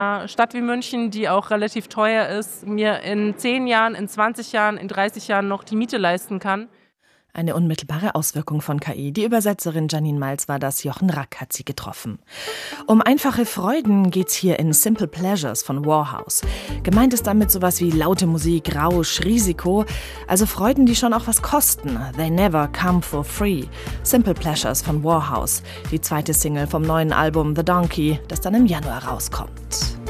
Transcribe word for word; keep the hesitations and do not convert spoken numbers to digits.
einer Stadt wie München, die auch relativ teuer ist, mir in zehn Jahren, in zwanzig Jahren, in dreißig Jahren noch die Miete leisten kann. Eine unmittelbare Auswirkung von K I. Die Übersetzerin Janine Malz war das, Jochen Rack hat sie getroffen. Um einfache Freuden geht's hier in Simple Pleasures von Warhouse. Gemeint ist damit sowas wie laute Musik, Rausch, Risiko, also Freuden, die schon auch was kosten. They never come for free. Simple Pleasures von Warhouse, die zweite Single vom neuen Album The Donkey, das dann im Januar rauskommt.